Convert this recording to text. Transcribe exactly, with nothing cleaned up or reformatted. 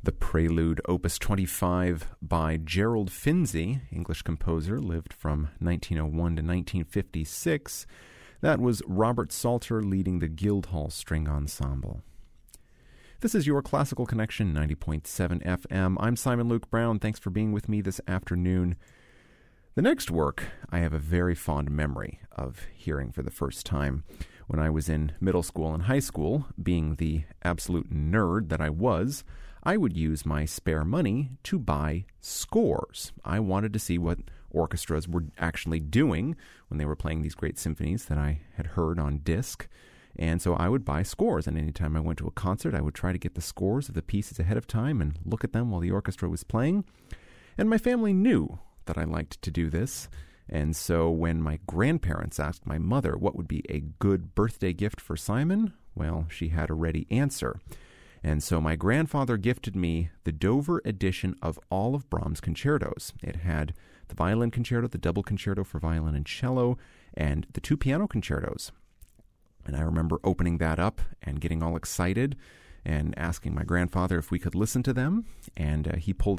The Prelude, Opus twenty-five by Gerald Finzi, English composer, lived from nineteen oh one to nineteen fifty-six. That was Robert Salter leading the Guildhall String Ensemble. This is your Classical Connection, ninety point seven F M. I'm Simon Luke Brown. Thanks for being with me this afternoon. The next work I have a very fond memory of hearing for the first time. When I was in middle school and high school, being the absolute nerd that I was, I would use my spare money to buy scores. I wanted to see what orchestras were actually doing when they were playing these great symphonies that I had heard on disc. And so I would buy scores, and anytime I went to a concert, I would try to get the scores of the pieces ahead of time and look at them while the orchestra was playing. And my family knew that I liked to do this. And so when my grandparents asked my mother what would be a good birthday gift for Simon, well, she had a ready answer. And so my grandfather gifted me the Dover edition of all of Brahms' concertos. It had the violin concerto, the double concerto for violin and cello, and the two piano concertos. And I remember opening that up and getting all excited and asking my grandfather if we could listen to them. And uh, he pulled